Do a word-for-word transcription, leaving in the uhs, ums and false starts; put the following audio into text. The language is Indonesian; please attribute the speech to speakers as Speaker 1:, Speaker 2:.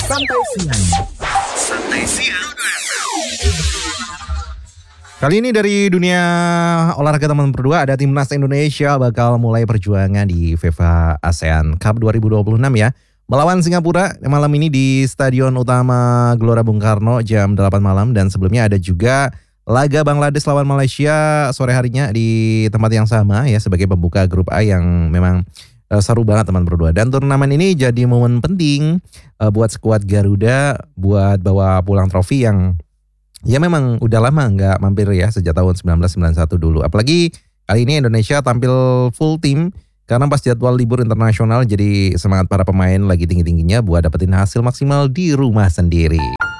Speaker 1: Santai Siang. Santai Siang. Kali ini dari dunia olahraga teman berdua, ada timnas Indonesia bakal mulai perjuangan di FIFA ASEAN Cup dua ribu dua puluh enam ya. Melawan Singapura malam ini di Stadion Utama Gelora Bung Karno jam delapan malam. Dan sebelumnya ada juga laga Bangladesh lawan Malaysia sore harinya di tempat yang sama ya, sebagai pembuka grup A yang memang uh, seru banget teman berdua. Dan turnamen ini jadi momen penting uh, buat skuad Garuda buat bawa pulang trofi yang ya memang udah lama nggak mampir ya, sejak tahun sembilan belas sembilan puluh satu dulu. Apalagi kali ini Indonesia tampil full tim karena pas jadwal libur internasional, jadi semangat para pemain lagi tinggi-tingginya buat dapetin hasil maksimal di rumah sendiri.